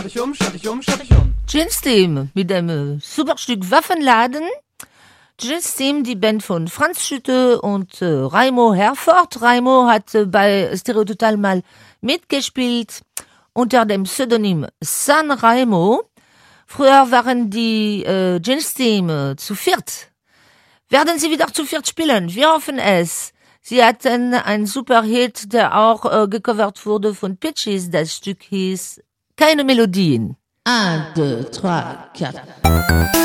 Jeans Team mit dem Superstück Waffenladen. Jeans Team, die Band von Franz Schütte und Raimo Herford. Raimo hat bei Stereo Total mal mitgespielt unter dem Pseudonym San Raimo. Früher waren die Jeans Team zu viert. Werden sie wieder zu viert spielen? Wir hoffen es. Sie hatten einen super Hit, der auch gecovert wurde von Pitches. Das Stück hieß Keine Melodien. 1, 2, 3, 4.